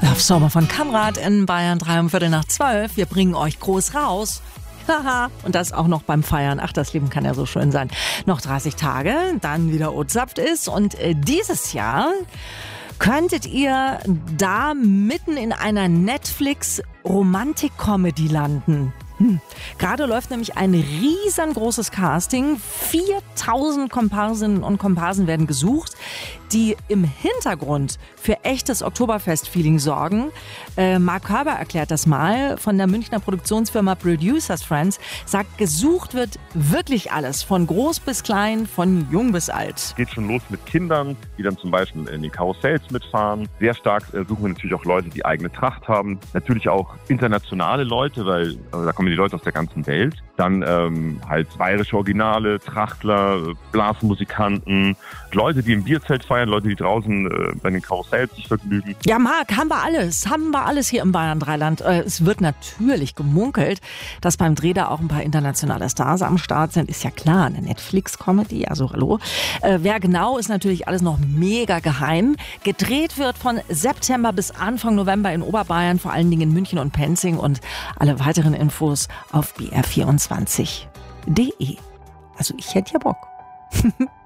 Love Sommer von Kamrat in Bayern 3 um 11:45. Wir bringen euch groß raus. Haha, und das auch noch beim Feiern. Ach, das Leben kann ja so schön sein. Noch 30 Tage, dann wieder Ozapft ist. Und dieses Jahr könntet ihr da mitten in einer Netflix-Romantik-Comedy landen. Gerade läuft nämlich ein riesengroßes Casting. 4000 Komparsinnen und Komparsen werden gesucht, die im Hintergrund für echtes Oktoberfest-Feeling sorgen. Mark Körber erklärt das mal von der Münchner Produktionsfirma Producers Friends. Sagt, gesucht wird wirklich alles, von groß bis klein, von jung bis alt. Geht schon los mit Kindern, die dann zum Beispiel in den Karussells mitfahren. Sehr stark suchen wir natürlich auch Leute, die eigene Tracht haben. Natürlich auch internationale Leute, weil da kommen die Leute aus der ganzen Welt. Dann halt bayerische Originale, Trachtler, Blasmusikanten, Leute, die im Bierzelt feiern, Leute, die draußen bei den Karussells sich vergnügen. Ja, Marc, haben wir alles hier im Bayern 3-Land. Es wird natürlich gemunkelt, dass beim Dreh da auch ein paar internationale Stars am Start sind. Ist ja klar, eine Netflix-Comedy, also hallo. Wer genau, ist natürlich alles noch mega geheim. Gedreht wird von September bis Anfang November in Oberbayern, vor allen Dingen in München und Penzing, und alle weiteren Infos auf br24.de. Also ich hätte ja Bock.